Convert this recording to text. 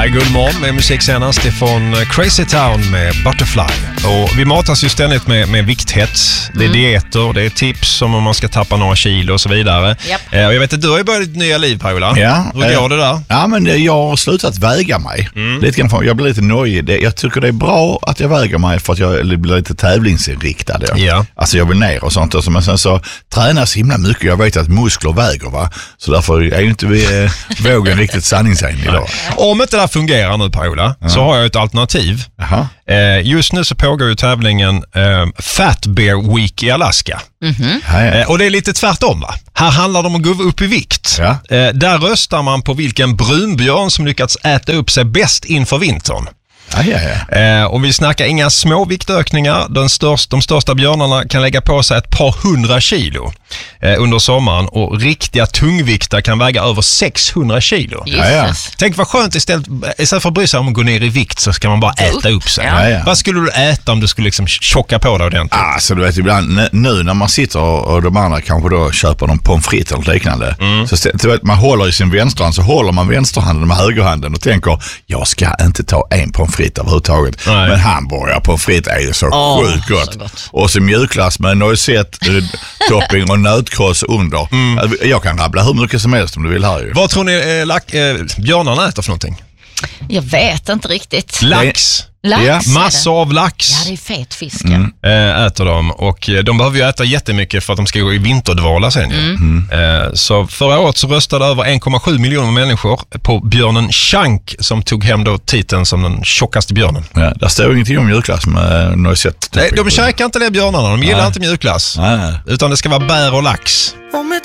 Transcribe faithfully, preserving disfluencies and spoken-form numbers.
här är Guldmorgon med musik senast ifrån Crazy Town med Butterfly. Och vi matas ju ständigt med, med vikthets. Det är mm. dieter, det är tips om man ska tappa några kilo och så vidare. Yep. Eh, och jag vet att du har ju börjat ditt nya liv, Paula. Ja, Hur går det där? Ja, men jag har slutat väga mig. Mm. Lite grann, jag blir lite nöjd. Jag tycker det är bra att jag väger mig för att jag blir lite tävlingsinriktad. Ja. Ja. Alltså jag vill ner och sånt. Men sen så tränar jag så himla mycket. Jag vet att muskler väger, va? Så därför är ju inte vi, eh, vågen riktigt sanningsenlig idag. Om inte det här fungerar nu, Paula, ja. så har jag ett alternativ. Eh, just nu så pågår ju tävlingen eh, Fat Bear Week i Alaska. Mm-hmm. Ja, ja. Eh, och det är lite tvärtom, va? Här handlar det om att gå upp i vikt. Ja. Eh, där röstar man på vilken brunbjörn som lyckats äta upp sig bäst inför vintern. Ja, ja, ja. Eh, och vi snackar inga små viktökningar. Den största, de största björnarna kan lägga på sig ett par hundra kilo eh, under sommaren. Och riktiga tungviktar kan väga över sexhundra kilo. Ja, ja. Tänk vad skönt, istället, istället för att bry sig om att gå ner i vikt så ska man bara äta upp sig. Ja. Ja, ja. Vad skulle du äta om du skulle liksom tjocka på dig ordentligt? Alltså du vet, ibland nu när man sitter och, och de andra kanske då köper någon pommes frites eller liknande. Mm. Så du vet, man håller i sin vänsterhand, så håller man vänsterhanden med högerhanden och tänker, jag ska inte ta en pommes frites överhuvudtaget. Nej. Men hamburgare pommes frites är ju så oh, sjukt gott. gott. Och så mjukglass med noisette, eh, topping och nötkross under. Mm. Jag kan rabbla hur mycket som helst om du vill här ju. Vad tror ni eh, lack, eh, björnarna äter för någonting? Jag vet inte riktigt. Lax. Lax ja, massor av lax. Ja, det är fet fisk. Mm. Äh, äter de. Och de behöver ju äta jättemycket för att de ska gå i vinterdvala sen. Mm. Äh, så förra året så röstade över en komma sju miljoner människor på björnen Shank som tog hem då titeln som den tjockaste björnen. Ja, där står ingenting om mjukglass med noisette. Nej, de käkar inte det björnarna. De gillar Nej. inte mjukglass. Nej. Utan det ska vara bär och lax. Om ett